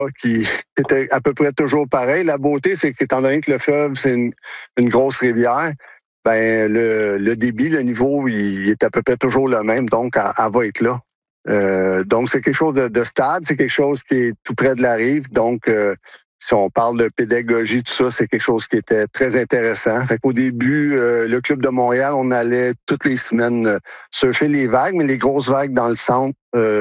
qui était à peu près toujours pareil. La beauté, c'est qu'étant donné que le fleuve, c'est une grosse rivière, ben le débit, le niveau, il est à peu près toujours le même, donc elle va être là. Donc, c'est quelque chose de stable, c'est quelque chose qui est tout près de la rive. Donc, si on parle de pédagogie, tout ça, c'est quelque chose qui était très intéressant. Fait qu'au début, le Club de Montréal, on allait toutes les semaines surfer les vagues, mais les grosses vagues dans le centre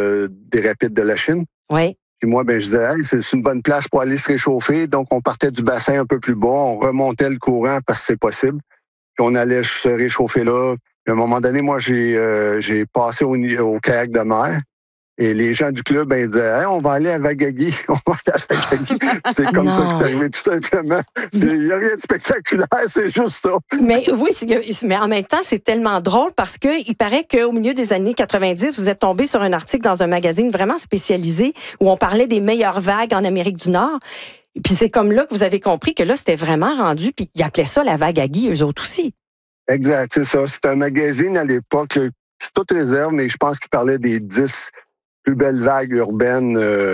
des rapides de la Chine. Oui. Puis moi, ben, je disais, hey, c'est une bonne place pour aller se réchauffer. Donc, on partait du bassin un peu plus bas, on remontait le courant parce que c'est possible. Puis on allait se réchauffer là. Puis à un moment donné, moi, j'ai passé au kayak de mer. Et les gens du club, ben, ils disaient, hey, on va aller à Wagagi. On va aller à Wagagi. C'est comme ça que c'est arrivé, tout simplement. Il n'y a rien de spectaculaire, c'est juste ça. Mais oui, mais en même temps, c'est tellement drôle parce que il paraît qu'au milieu des années 90, vous êtes tombé sur un article dans un magazine vraiment spécialisé où on parlait des meilleures vagues en Amérique du Nord. Et puis c'est comme là que vous avez compris que là, c'était vraiment rendu, puis ils appelaient ça la Wagagi, eux autres aussi. Exact, c'est ça. C'était un magazine à l'époque, c'est toute réserve, mais je pense qu'il parlait des 10 plus belles vagues urbaines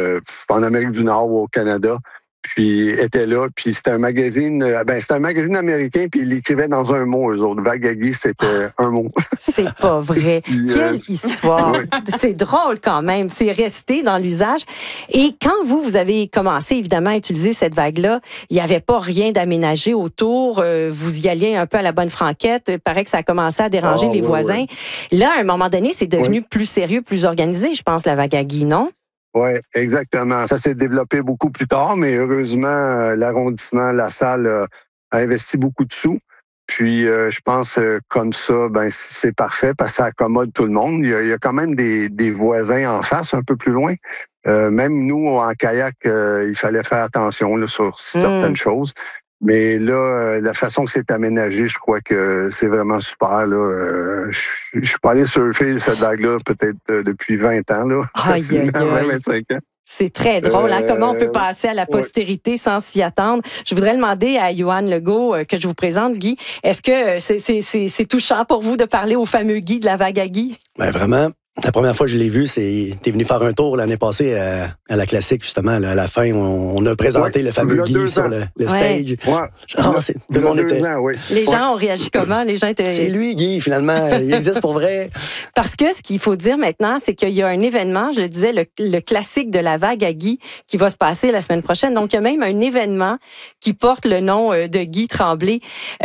en Amérique du Nord ou au Canada. Puis était là, puis c'était un magazine américain, puis il l'écrivait dans un mot, eux autres. Wagagi, c'était un mot. C'est pas vrai. Puis, Quelle histoire. Oui. C'est drôle quand même. C'est resté dans l'usage. Et quand vous avez commencé, évidemment, à utiliser cette vague-là, il n'y avait pas rien d'aménagé autour. Vous y alliez un peu à la bonne franquette. Il paraît que ça a commencé à déranger les voisins. Oui. Là, à un moment donné, c'est devenu plus sérieux, plus organisé, je pense, la Wagagi, non? Oui, exactement. Ça s'est développé beaucoup plus tard, mais heureusement, l'arrondissement, la salle a investi beaucoup de sous. Puis, je pense comme ça, ben c'est parfait parce que ça accommode tout le monde. Il y a quand même des voisins en face, un peu plus loin. Même nous, en kayak, il fallait faire attention là, sur certaines choses. Mais là, la façon que c'est aménagé, je crois que c'est vraiment super. Là. Je suis pas allé surfer cette vague-là peut-être depuis 20 ans, là, facilement, 25 ans. C'est très drôle. Comment on peut passer à la postérité sans s'y attendre? Je voudrais demander à Johan Legault, que je vous présente, Guy, est-ce que c'est touchant pour vous de parler au fameux Guy de la Wagagi? Ben vraiment. La première fois que je l'ai vu, t'es venu faire un tour l'année passée à la classique, justement. Là, à la fin, on a présenté le fameux Guy sur le stage. Tout le monde était... Les gens ont réagi comment? Les gens étaient... C'est lui, Guy, finalement. Il existe pour vrai. Parce que ce qu'il faut dire maintenant, c'est qu'il y a un événement, je le disais, le classique de la vague à Guy, qui va se passer la semaine prochaine. Donc, il y a même un événement qui porte le nom de Guy Tremblay.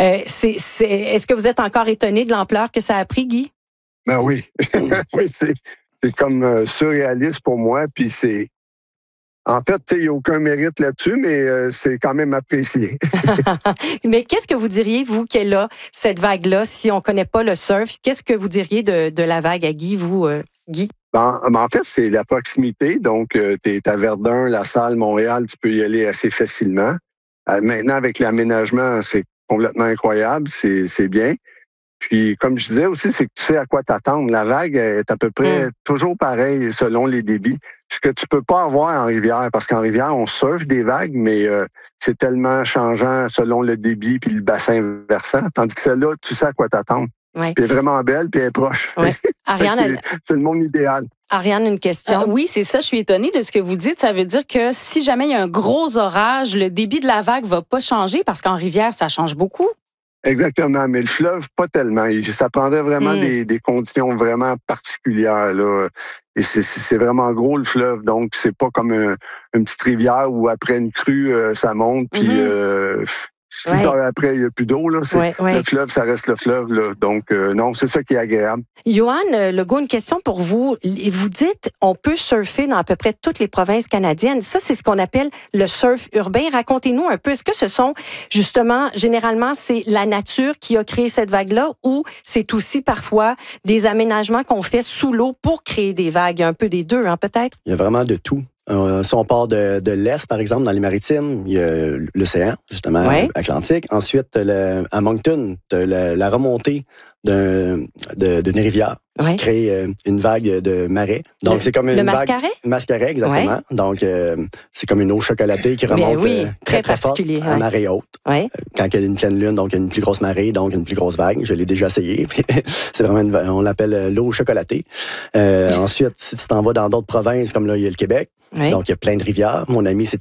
Est-ce que vous êtes encore étonné de l'ampleur que ça a pris, Guy? Ben oui. Oui, c'est comme surréaliste pour moi. Puis c'est. En fait, il n'y a aucun mérite là-dessus, mais c'est quand même apprécié. Mais qu'est-ce que vous diriez, vous, qu'elle a, cette vague-là, si on ne connaît pas le surf? Qu'est-ce que vous diriez de la vague à Guy, vous, Guy? En fait, c'est la proximité. Donc, tu es à Verdun, La Salle, Montréal, tu peux y aller assez facilement. Maintenant, avec l'aménagement, c'est complètement incroyable. C'est bien. Puis, comme je disais aussi, c'est que tu sais à quoi t'attendre. La vague est à peu près toujours pareille selon les débits. Ce que tu peux pas avoir en rivière, parce qu'en rivière, on surfe des vagues, mais c'est tellement changeant selon le débit puis le bassin versant. Tandis que celle-là, tu sais à quoi t'attendre. Ouais. Puis elle est vraiment belle, puis elle est proche. Ouais. Ariane, c'est le monde idéal. Ariane, une question. Oui, c'est ça. Je suis étonnée de ce que vous dites. Ça veut dire que si jamais il y a un gros orage, le débit de la vague va pas changer, parce qu'en rivière, ça change beaucoup. Exactement, mais le fleuve, pas tellement. Ça prendrait vraiment des conditions vraiment particulières, là. Et c'est vraiment gros, le fleuve. Donc, c'est pas comme une petite rivière où après une crue, ça monte, puis 6 heures après, il n'y a plus d'eau. Là. Le fleuve, ça reste le fleuve. Là. Donc, non, c'est ça qui est agréable. Johan Legault, une question pour vous. Vous dites, on peut surfer dans à peu près toutes les provinces canadiennes. Ça, c'est ce qu'on appelle le surf urbain. Racontez-nous un peu, est-ce que ce sont, justement, généralement, c'est la nature qui a créé cette vague-là ou c'est aussi parfois des aménagements qu'on fait sous l'eau pour créer des vagues? Il y a un peu des deux, hein, peut-être? Il y a vraiment de tout. Si on part de l'Est, par exemple, dans les maritimes, il y a l'océan, justement, Atlantique. Ensuite, à Moncton, tu as la remontée d'une rivière qui crée une vague de marée. Donc, c'est comme une mascaret? Le mascaret, exactement. Ouais. Donc, c'est comme une eau chocolatée qui remonte très forte à marée haute. Ouais. Quand il y a une pleine lune, donc il y a une plus grosse marée, donc une plus grosse vague. Je l'ai déjà essayé. C'est vraiment on l'appelle l'eau chocolatée. Ensuite, si tu t'en vas dans d'autres provinces, comme là, il y a le Québec. Oui. Donc, il y a plein de rivières. Mon ami s'est